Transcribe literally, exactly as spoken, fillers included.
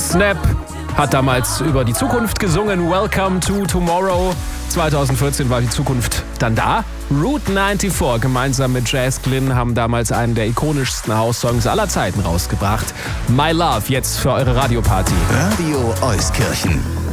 Snap hat damals über die Zukunft gesungen. Welcome to Tomorrow. zweitausendvierzehn war die Zukunft dann da. Route vierundneunzig gemeinsam mit Jazz Glynn haben damals einen der ikonischsten House-Songs aller Zeiten rausgebracht. My Love, jetzt für eure Radioparty. Radio Euskirchen.